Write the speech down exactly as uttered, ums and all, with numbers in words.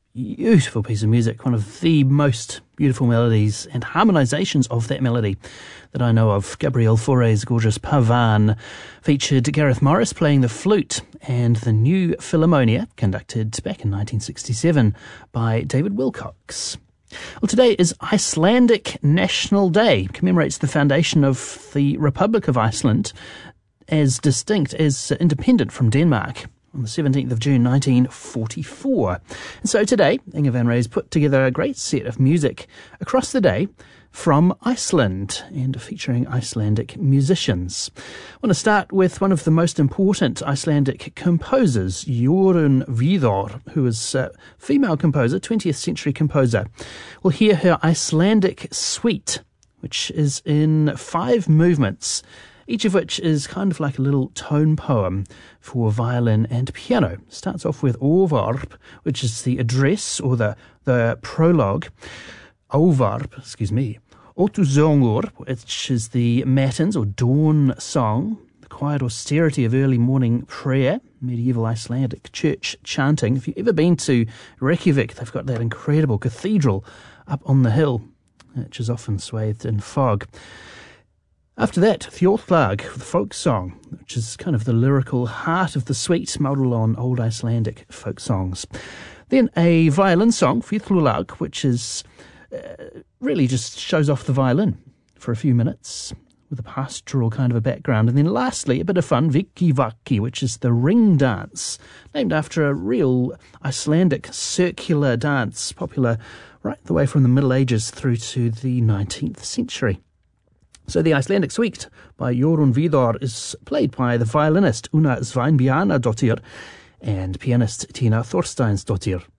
beautiful piece of music, one of the most beautiful melodies and harmonisations of that melody that I know of. Gabriel Fauré's gorgeous Pavan featured Gareth Morris playing the flute, and the New Philharmonia, conducted back in nineteen sixty-seven by David Wilcox. Well, today is Icelandic National Day. It commemorates the foundation of the Republic of Iceland as distinct, as independent from Denmark, on the seventeenth of June nineteen forty-four. And so today, Inge van Rey's put together a great set of music across the day from Iceland and featuring Icelandic musicians. I want to start with one of the most important Icelandic composers, Jorunn Vidar, who is a female composer, twentieth century composer. We'll hear her Icelandic Suite, which is in five movements, each of which is kind of like a little tone poem for violin and piano. Starts off with Óvarp, which is the address or the, the prologue. Óvarp, excuse me. Ótusöngur, which is the matins or dawn song, the quiet austerity of early morning prayer, medieval Icelandic church chanting. If you've ever been to Reykjavik, they've got that incredible cathedral up on the hill, which is often swathed in fog. After that, Þjóðlag, the folk song, which is kind of the lyrical heart of the suite, modelled on old Icelandic folk songs. Then a violin song, Fiðlulag, which is uh, really just shows off the violin for a few minutes with a pastoral kind of a background. And then lastly, a bit of fun, Vikivaki, which is the ring dance, named after a real Icelandic circular dance, popular right the way from the Middle Ages through to the nineteenth century. So the Icelandic Suite by Jorunn Vidar is played by the violinist Una Sveinbjarnardóttir and pianist Tina Thorsteinsdóttir.